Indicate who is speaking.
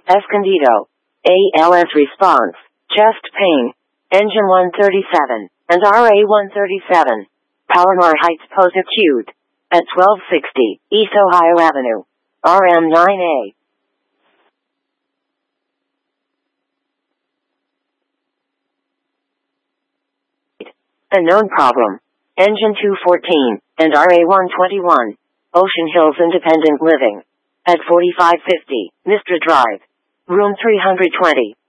Speaker 1: Escondido. ALS response. Chest pain. Engine 137 and RA 137. Palomar Heights post-acute. At 1260 East Ohio Avenue. RM 9A. Unknown problem. Engine 214 and RA 121. Ocean Hills Independent Living. At 4550 Mistra Drive. Room 320.